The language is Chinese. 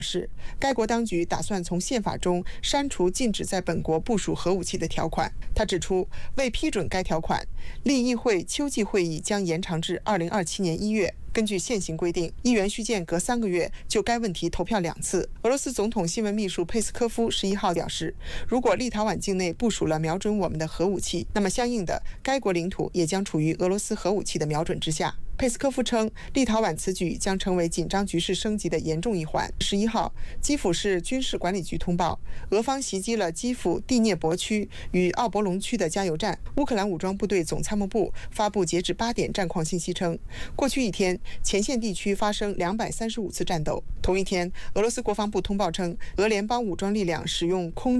示，该国当局打算从宪法中删除禁止在本国部署核武器的条款。他指出，为批准该条款，立议会秋季会议将延长至2027年1月。根据现行规定，议员需间隔3个月就该问题投票2次。俄罗斯总统新闻秘书佩斯科夫11号表示，如果立陶宛境内部署了瞄准我们的核武器，那么相应的，该国领土也将处于俄罗斯核武器的瞄准之下。佩斯科夫称，立陶宛此举将成为紧张局势升级的严重一环。11号，基辅市军事管理局通报，俄方袭击了基辅第聂伯区与奥博隆区的加油站。乌克兰武装部队总参谋部发布截至8点战况信息称，过去一天，前线地区发生235次战斗。同一天，俄罗斯国防部通报称，俄联邦武装力量使用空